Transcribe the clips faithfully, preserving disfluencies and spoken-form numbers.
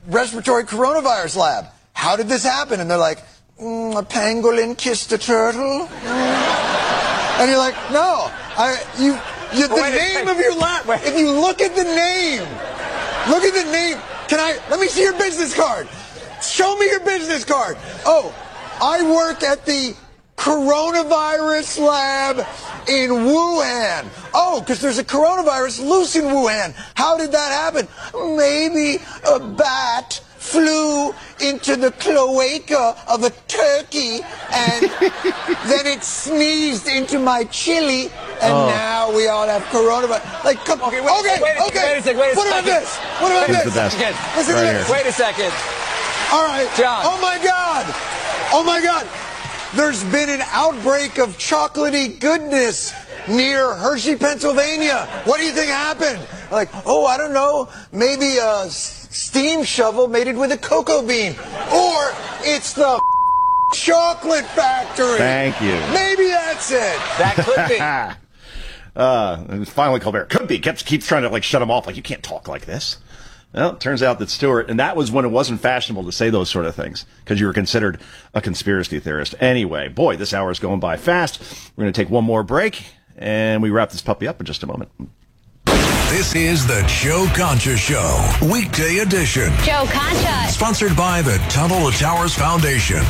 respiratory coronavirus lab. How did this happen? And they're like, mm, a pangolin kissed a turtle. And you're like, no, I, you, you the Wait, name wait, of your lab, wait. if you look at the name, look at the name. Can I, let me see your business card. Show me your business card. Oh, I work at the coronavirus lab in Wuhan. Oh, because there's a coronavirus loose in Wuhan. How did that happen? Maybe a bat flew into the cloaca of a turkey and then it sneezed into my chili and oh. now we all have coronavirus. Like, come, okay, wait, okay, wait, okay. Wait a second, wait a what second. about this? What about Here's this? the best. Listen right to this. here. Wait a second. All right. John. Oh my God. Oh my God. There's been an outbreak of chocolatey goodness near Hershey, Pennsylvania. What do you think happened? Like, oh, I don't know. Maybe a steam shovel mated with a cocoa bean. Or it's the chocolate factory. Thank you. Maybe that's it. That could be. uh, and finally Colbert. Could be. Keeps, keeps trying to like shut him off. Like, you can't talk like this. Well, it turns out that Stewart, and that was when it wasn't fashionable to say those sort of things, because you were considered a conspiracy theorist. Anyway, boy, this hour is going by fast. We're going to take one more break, and we wrap this puppy up in just a moment. This is the Joe Concha Show, weekday edition. Joe Concha. Sponsored by the Tunnel to Towers Foundation.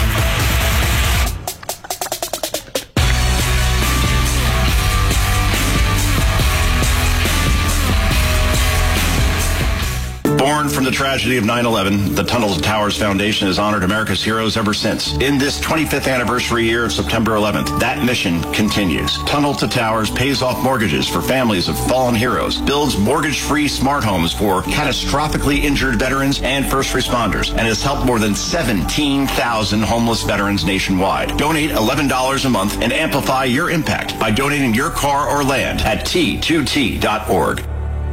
Born from the tragedy of nine eleven, the Tunnel to Towers Foundation has honored America's heroes ever since. In this twenty-fifth anniversary year of September eleventh, that mission continues. Tunnel to Towers pays off mortgages for families of fallen heroes, builds mortgage-free smart homes for catastrophically injured veterans and first responders, and has helped more than seventeen thousand homeless veterans nationwide. Donate eleven dollars a month and amplify your impact by donating your car or land at T two T dot org.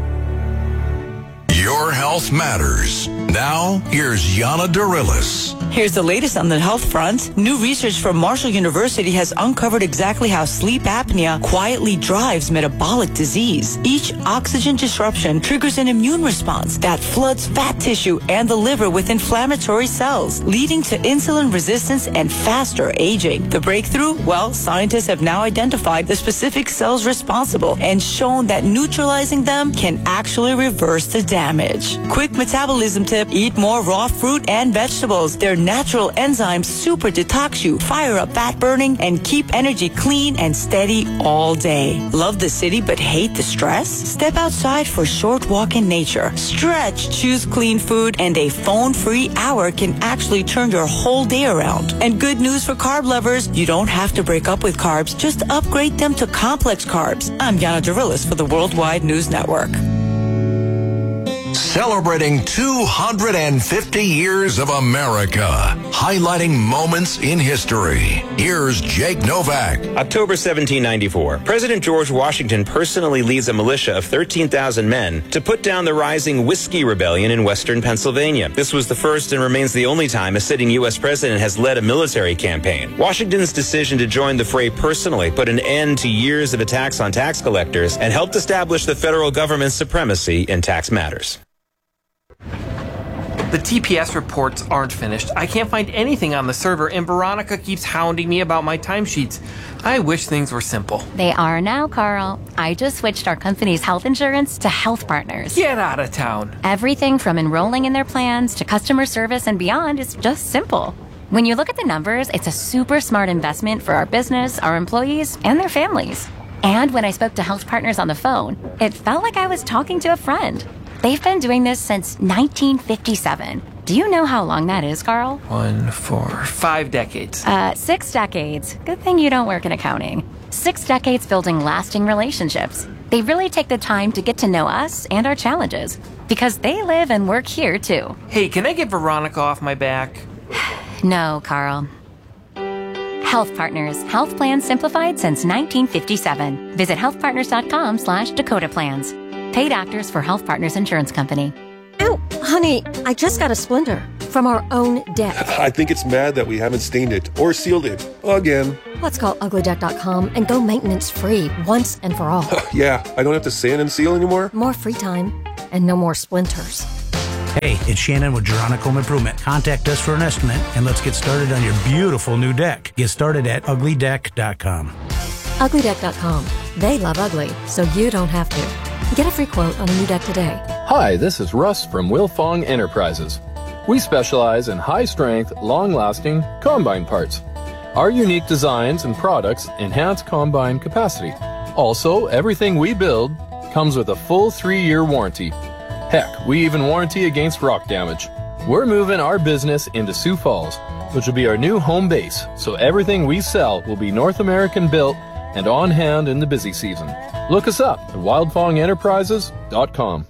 Your health matters. Now, here's Yana Darilis. Here's the latest on the health front. New research from Marshall University has uncovered exactly how sleep apnea quietly drives metabolic disease. Each oxygen disruption triggers an immune response that floods fat tissue and the liver with inflammatory cells, leading to insulin resistance and faster aging. The breakthrough? Well, scientists have now identified the specific cells responsible and shown that neutralizing them can actually reverse the damage. Quick metabolism tip: eat more raw fruit and vegetables. They're natural enzymes super detox you, fire up fat burning, and keep energy clean and steady all day. Love the city but hate the stress? Step outside for a short walk in nature. Stretch, choose clean food, and a phone-free hour can actually turn your whole day around. And good news for carb lovers, you don't have to break up with carbs, just upgrade them to complex carbs. I'm Yana Darilis for the Worldwide News Network. Celebrating two hundred fifty years of America, highlighting moments in history. Here's Jake Novak. October seventeen ninety-four. President George Washington personally leads a militia of thirteen thousand men to put down the rising Whiskey Rebellion in western Pennsylvania. This was the first and remains the only time a sitting U S president has led a military campaign. Washington's decision to join the fray personally put an end to years of attacks on tax collectors and helped establish the federal government's supremacy in tax matters. The T P S reports aren't finished. I can't find anything on the server, and Veronica keeps hounding me about my timesheets. I wish things were simple. They are now, Carl. I just switched our company's health insurance to Health Partners. Get out of town. Everything from enrolling in their plans to customer service and beyond is just simple. When you look at the numbers, it's a super smart investment for our business, our employees, and their families. And when I spoke to Health Partners on the phone, it felt like I was talking to a friend. They've been doing this since nineteen fifty-seven. Do you know how long that is, Carl? One, four, five decades. Uh, six decades. Good thing you don't work in accounting. Six decades building lasting relationships. They really take the time to get to know us and our challenges, because they live and work here, too. Hey, can I get Veronica off my back? No, Carl. Health Partners. Health plans simplified since nineteen fifty-seven. Visit healthpartners.com slash Dakota Plans. Paid actors for Health Partners Insurance Company. Oh, honey, I just got a splinter from our own deck. I think it's mad that we haven't stained it or sealed it again. Let's call ugly deck dot com and go maintenance free once and for all. Yeah, I don't have to sand and seal anymore. More free time and no more splinters. Hey, It's Shannon with Juronic Home Improvement. Contact us for an estimate, and let's get started on your beautiful new deck. Get started at ugly deck dot com. ugly deck dot com. They love ugly, so you don't have to. Get a free quote on a new deck today. Hi, this is Russ from Wilfong Enterprises. We specialize in high-strength, long-lasting combine parts. Our unique designs and products enhance combine capacity. Also, everything we build comes with a full three-year warranty. Heck, we even warranty against rock damage. We're moving our business into Sioux Falls, which will be our new home base, so everything we sell will be North American built and on hand in the busy season. Look us up at wildfong enterprises dot com.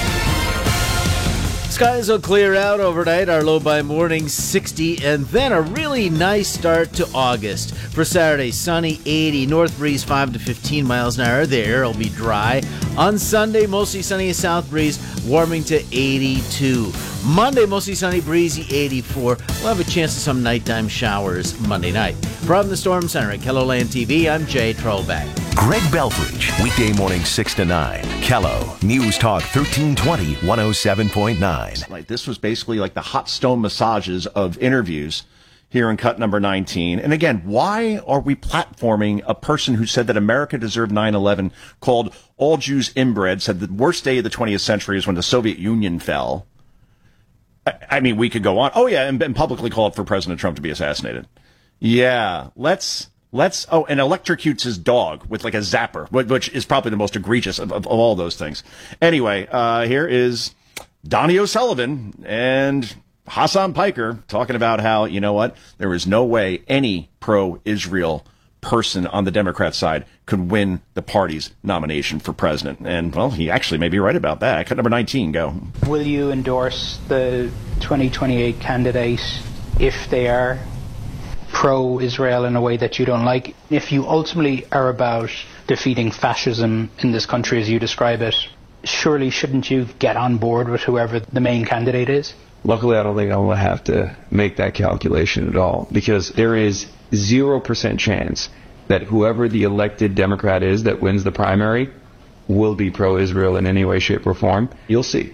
Skies will clear out overnight, our low by morning sixty, and then a really nice start to August. For Saturday, sunny, eighty, north breeze five to fifteen miles an hour. The air will be dry. On Sunday, mostly sunny, a south breeze, warming to eighty-two. Monday, mostly sunny, breezy, eighty-four. We'll have a chance of some nighttime showers Monday night. From the Storm Center at KELOLAND T V, I'm Jay Trollback. Greg Belfridge, weekday morning six to nine. Kello, News Talk thirteen twenty, one oh seven point nine. Like, this was basically like the hot stone massages of interviews here in cut number nineteen. And again, why are we platforming a person who said that America deserved nine eleven, called all Jews inbred, said the worst day of the twentieth century is when the Soviet Union fell? I, I mean, we could go on. Oh, yeah, and, and publicly called for President Trump to be assassinated. Yeah, let's... Let's, oh, and electrocutes his dog with like a zapper, which is probably the most egregious of, of, of all those things. Anyway, uh, here is Donnie O'Sullivan and Hassan Piker talking about how, you know what, there is no way any pro-Israel person on the Democrat side could win the party's nomination for president. And, well, he actually may be right about that. Cut number nineteen, go. Will you endorse the twenty twenty-eight candidate if they are pro-Israel in a way that you don't like? If you ultimately are about defeating fascism in this country as you describe it, surely shouldn't you get on board with whoever the main candidate is? Luckily, I don't think I will have to make that calculation at all, because there is zero percent chance that whoever the elected Democrat is that wins the primary will be pro-Israel in any way, shape, or form. You'll see.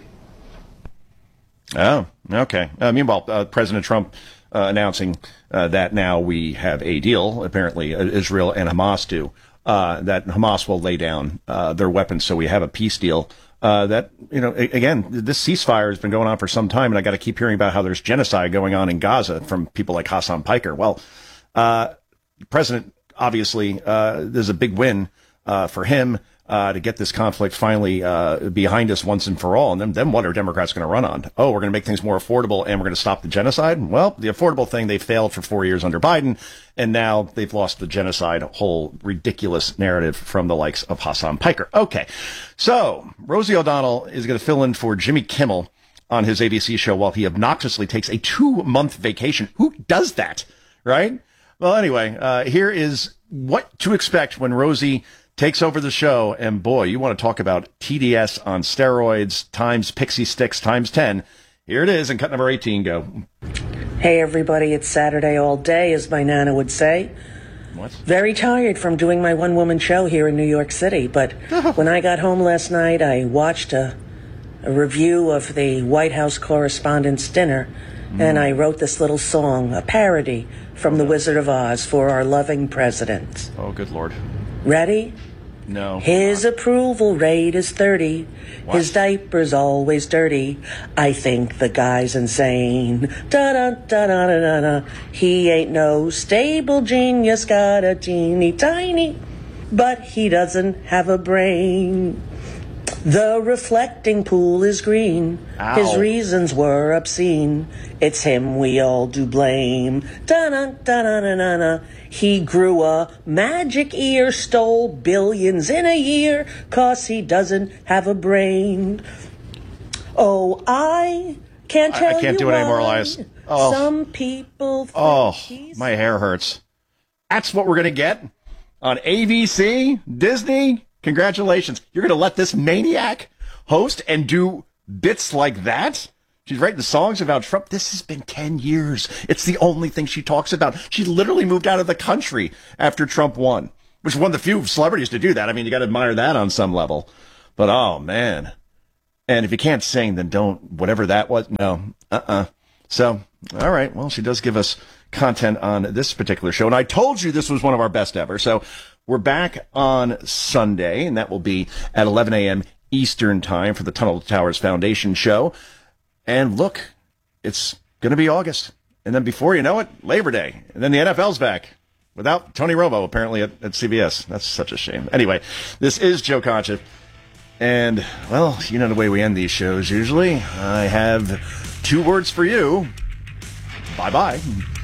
Oh, okay. Uh, meanwhile, uh, President Trump Uh, announcing uh, that now we have a deal, apparently uh, Israel and Hamas do, uh, that Hamas will lay down uh, their weapons, so we have a peace deal. Uh, that, you know, a- again, this ceasefire has been going on for some time, and I got to keep hearing about how there's genocide going on in Gaza from people like Hassan Piker. Well, uh, the president, obviously, uh, there's a big win uh, for him. Uh, to get this conflict finally uh, behind us once and for all. And then, then what are Democrats going to run on? Oh, we're going to make things more affordable and we're going to stop the genocide? Well, the affordable thing, they failed for four years under Biden, and now they've lost the genocide whole ridiculous narrative from the likes of Hassan Piker. Okay, so Rosie O'Donnell is going to fill in for Jimmy Kimmel on his A B C show while he obnoxiously takes a two-month vacation. Who does that, right? Well, anyway, uh, here is what to expect when Rosie takes over the show, and boy, you want to talk about T D S on steroids times Pixie Sticks times ten. Here it is, and cut number eighteen, go. Hey everybody, it's Saturday all day, as my nana would say. What? Very tired from doing my one-woman show here in New York City, but when I got home last night, I watched a, a review of the White House Correspondents' Dinner, mm. and I wrote this little song, a parody from The Wizard of Oz for our loving president. Oh, good Lord. Ready? No. His approval rate is thirty. What? His diaper's always dirty. I think the guy's insane. Da-da-da-da-da-da. He ain't no stable genius, got a teeny tiny, but he doesn't have a brain. The reflecting pool is green. Ow. His reasons were obscene. It's him we all do blame. Da-da-da-da-da-da. He grew a magic ear, stole billions in a year, 'cause he doesn't have a brain. Oh, I can't tell you I can't do it why. anymore, Elias. Oh. Some people think Oh, he's... my hair hurts. That's what we're going to get on A B C, Disney. Congratulations. You're going to let this maniac host and do bits like that? She's writing songs about Trump. This has been ten years. It's the only thing she talks about. She literally moved out of the country after Trump won, which is one of the few celebrities to do that. I mean, you got to admire that on some level. But, oh, man. And if you can't sing, then don't, whatever that was, no, uh-uh. So, all right, well, she does give us content on this particular show. And I told you this was one of our best ever. So we're back on Sunday, and that will be at eleven a.m. Eastern time for the Tunnel to Towers Foundation show. And look, it's going to be August. And then before you know it, Labor Day. And then the N F L's back without Tony Romo, apparently, at, at C B S. That's such a shame. Anyway, this is Joe Concha. And, well, you know the way we end these shows usually. I have two words for you. Bye-bye.